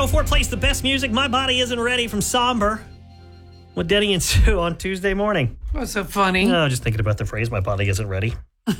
Before plays the best music, My Body Isn't Ready from Somber with Denny and Sue on Tuesday morning. What's so funny? No, just thinking about the phrase, my body isn't ready.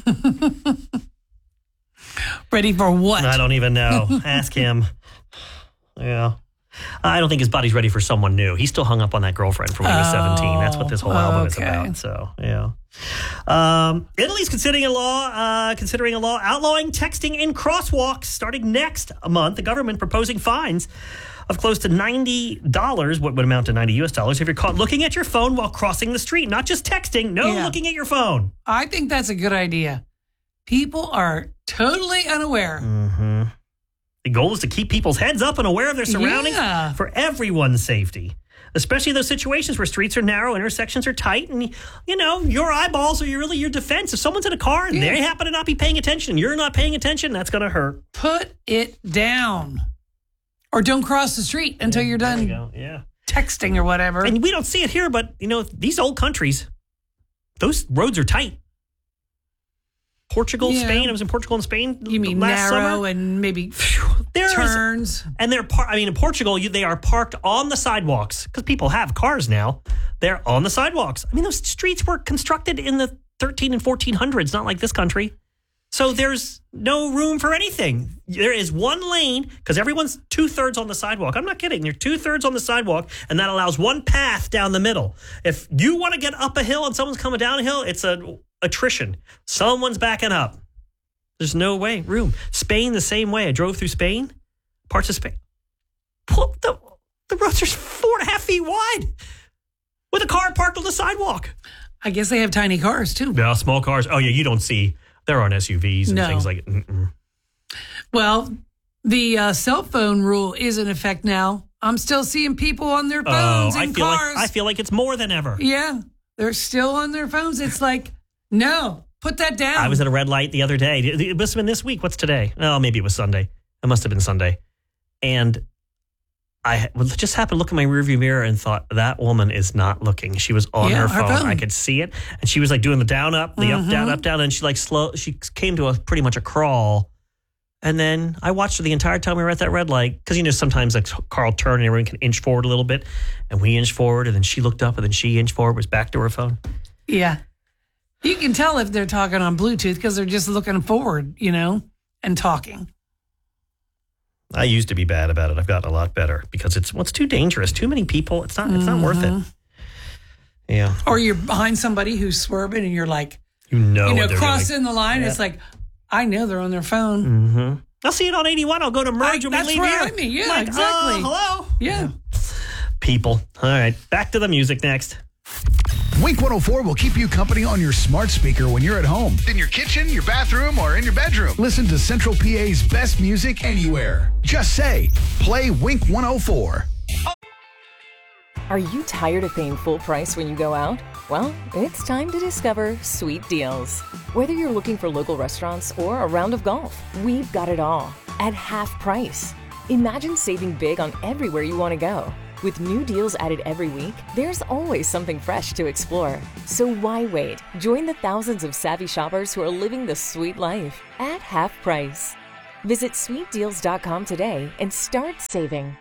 Ready for what? I don't even know. Ask him. Yeah. I don't think his body's ready for someone new. He's still hung up on that girlfriend from when he was 17. That's what this whole album is about. So, yeah. Italy's considering a law outlawing texting in crosswalks starting next month. The government proposing fines of close to $90, what would amount to $90 US, if you're caught looking at your phone while crossing the street. Not just texting, looking at your phone. I think that's a good idea. People are totally unaware. Mm-hmm. The goal is to keep people's heads up and aware of their surroundings for everyone's safety, especially those situations where streets are narrow, intersections are tight, and, your eyeballs are really your defense. If someone's in a car and they happen to not be paying attention and you're not paying attention, that's going to hurt. Put it down. Or don't cross the street until you're done texting or whatever. And we don't see it here, but, these old countries, those roads are tight. Portugal, Spain. I was in Portugal and Spain. You mean last narrow summer. And maybe turns. And they're in Portugal, they are parked on the sidewalks because people have cars now. They're on the sidewalks. I mean, those streets were constructed in the 13 and 1400s, not like this country. So there's no room for anything. There is one lane because everyone's 2/3 on the sidewalk. I'm not kidding. You're 2/3 on the sidewalk, and that allows one path down the middle. If you want to get up a hill and someone's coming down a hill, it's an attrition. Someone's backing up. There's no room. Spain, the same way. I drove through Spain, parts of Spain. The roads are 4.5 feet wide with a car parked on the sidewalk. I guess they have tiny cars, too. Yeah, small cars. Oh, yeah, you don't see. There aren't SUVs and things like it. Well, the cell phone rule is in effect now. I'm still seeing people on their phones in cars. I feel like it's more than ever. Yeah, they're still on their phones. It's like, no, put that down. I was at a red light the other day. It must have been this week. What's today? Oh, maybe it was Sunday. It must have been Sunday. And I just happened to look in my rearview mirror and thought, that woman is not looking. She was on her phone. I could see it. And she was like doing the down, up, the up, down. And she came to pretty much a crawl. And then I watched her the entire time we were at that red light. Because, sometimes a car will turn and everyone can inch forward a little bit. And we inched forward and then she looked up and then she inched forward, was back to her phone. Yeah. You can tell if they're talking on Bluetooth because they're just looking forward, and talking. I used to be bad about it. I've gotten a lot better because it's too dangerous. Too many people. It's not worth it. Yeah. Or you're behind somebody who's swerving and you're like, crossing the line. Yeah. It's like, I know they're on their phone. Mm-hmm. I'll see it on 81. I'll go to merge when we leave here. That's right. Yeah, exactly. Hello. Yeah. People. All right. Back to the music next. Wink 104 will keep you company on your smart speaker when you're at home, in your kitchen, your bathroom, or in your bedroom. Listen to Central PA's best music anywhere. Just say, play Wink 104. Are you tired of paying full price when you go out? Well, it's time to discover Sweet Deals. Whether you're looking for local restaurants or a round of golf, we've got it all at half price. Imagine saving big on everywhere you want to go. With new deals added every week, there's always something fresh to explore. So why wait? Join the thousands of savvy shoppers who are living the sweet life at half price. Visit sweetdeals.com today and start saving.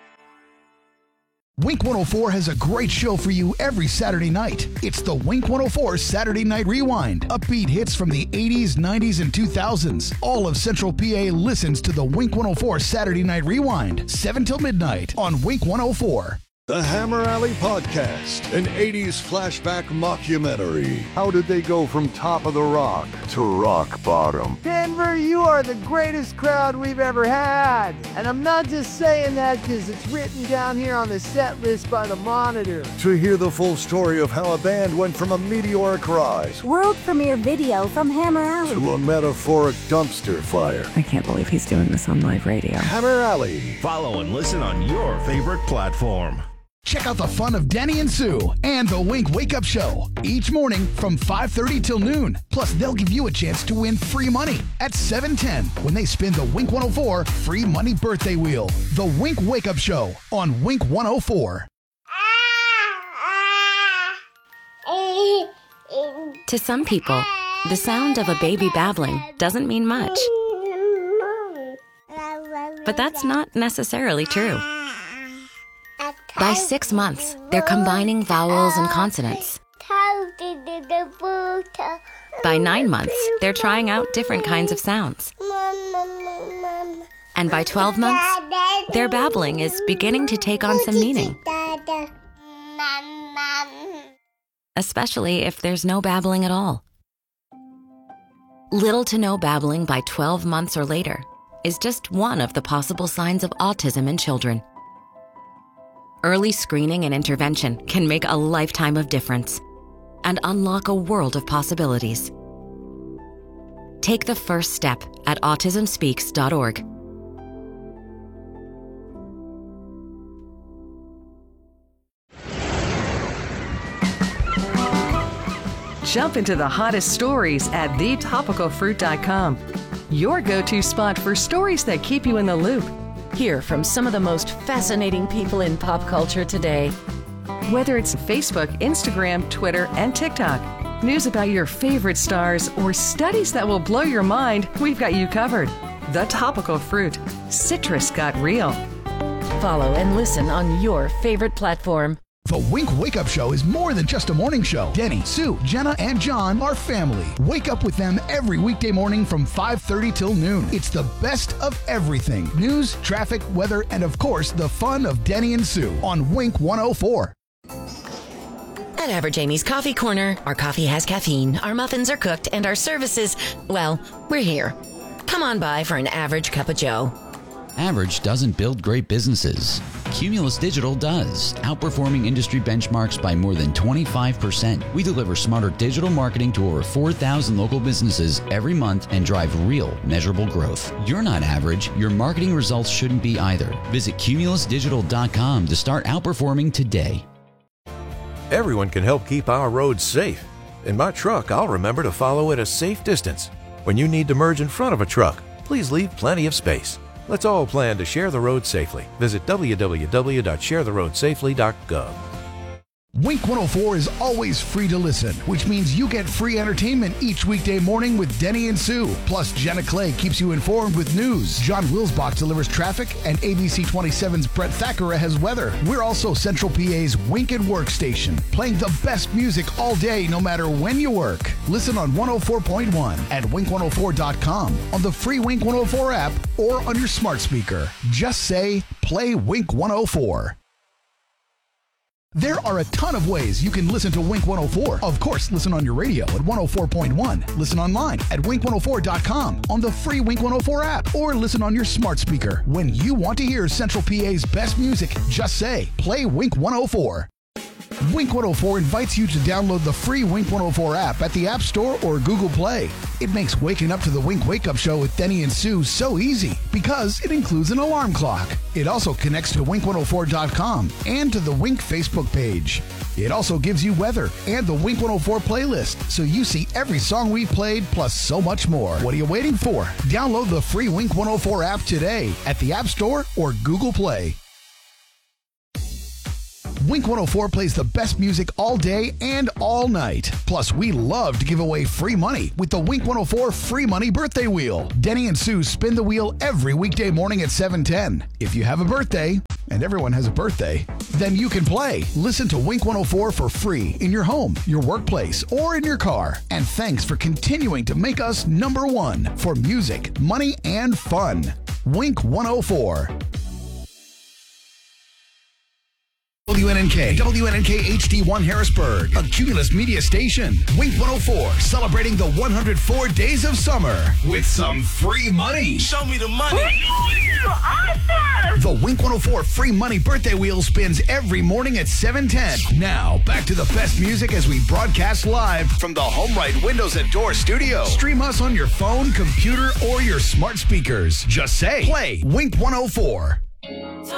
Wink 104 has a great show for you every Saturday night. It's the Wink 104 Saturday Night Rewind. Upbeat hits from the 80s, 90s, and 2000s. All of Central PA listens to the Wink 104 Saturday Night Rewind, 7 till midnight on Wink 104. The Hammer Alley Podcast, an 80s flashback mockumentary. How did they go from top of the rock to rock bottom? Denver, you are the greatest crowd we've ever had. And I'm not just saying that because it's written down here on the set list by the Monitor. To hear the full story of how a band went from a meteoric rise, world premiere video from Hammer Alley, to a metaphoric dumpster fire. I can't believe he's doing this on live radio. Hammer Alley. Follow and listen on your favorite platform. Check out the fun of Denny and Sue and the Wink Wake Up Show each morning from 5:30 till noon. Plus, they'll give you a chance to win free money at 7:10 when they spin the Wink 104 free money birthday wheel. The Wink Wake Up Show on Wink 104. To some people, the sound of a baby babbling doesn't mean much. But that's not necessarily true. By 6 months, they're combining vowels and consonants. By 9 months, they're trying out different kinds of sounds. And by 12 months, their babbling is beginning to take on some meaning. Especially if there's no babbling at all. Little to no babbling by 12 months or later is just one of the possible signs of autism in children. Early screening and intervention can make a lifetime of difference and unlock a world of possibilities. Take the first step at autismspeaks.org. Jump into the hottest stories at thetopicalfruit.com. Your go-to spot for stories that keep you in the loop. Hear from some of the most fascinating people in pop culture today. Whether it's Facebook, Instagram, Twitter, and TikTok, news about your favorite stars, or studies that will blow your mind, we've got you covered. The Topical Fruit. Citrus got real. Follow and listen on your favorite platform. The Wink Wake Up Show is more than just a morning show. Denny, Sue, Jenna, and John are family. Wake up with them every weekday morning from 5:30 till noon. It's the best of everything. News, traffic, weather, and of course, the fun of Denny and Sue on Wink 104. At Average Amy's Coffee Corner, our coffee has caffeine, our muffins are cooked, and our services, well, we're here. Come on by for an average cup of joe. Average doesn't build great businesses. Cumulus Digital does, outperforming industry benchmarks by more than 25%. We deliver smarter digital marketing to over 4,000 local businesses every month and drive real, measurable growth. You're not average. Your marketing results shouldn't be either. Visit cumulusdigital.com to start outperforming today. Everyone can help keep our roads safe. In my truck, I'll remember to follow at a safe distance. When you need to merge in front of a truck, please leave plenty of space. Let's all plan to share the road safely. Visit www.sharetheroadsafely.gov. Wink 104 is always free to listen, which means you get free entertainment each weekday morning with Denny and Sue. Plus, Jenna Clay keeps you informed with news. John Wilsbach delivers traffic, and ABC 27's Brett Thackeray has weather. We're also Central PA's Wink and Work station, playing the best music all day, no matter when you work. Listen on 104.1 at wink104.com, on the free Wink 104 app, or on your smart speaker. Just say, play Wink 104. There are a ton of ways you can listen to Wink 104. Of course, listen on your radio at 104.1. Listen online at wink104.com, on the free Wink 104 app, or listen on your smart speaker. When you want to hear Central PA's best music, just say, play Wink 104. Wink 104 invites you to download the free Wink 104 app at the App Store or Google Play. It makes waking up to the Wink Wake Up Show with Denny and Sue so easy because it includes an alarm clock. It also connects to wink104.com and to the Wink Facebook page. It also gives you weather and the Wink 104 playlist, so you see every song we've played plus so much more. What are you waiting for? Download the free Wink 104 app today at the App Store or Google Play. Wink 104 plays the best music all day and all night. Plus, we love to give away free money with the Wink 104 Free Money Birthday Wheel. Denny and Sue spin the wheel every weekday morning at 7:10. If you have a birthday, and everyone has a birthday, then you can play. Listen to Wink 104 for free in your home, your workplace, or in your car. And thanks for continuing to make us number one for music, money, and fun. Wink 104. WNNK HD1 Harrisburg, a Cumulus media station. Wink 104, celebrating the 104 days of summer with some free money. Show me the money. Awesome! The Wink 104 Free Money Birthday Wheel spins every morning at 7:10. Now, back to the best music as we broadcast live from the HomeRight Windows and Door studio. Stream us on your phone, computer, or your smart speakers. Just say, play Wink 104.